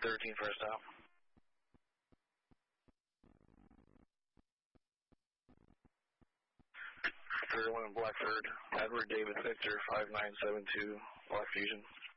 13 for a stop. 31 Blackford, Edward David Victor, 5972, Black Fusion.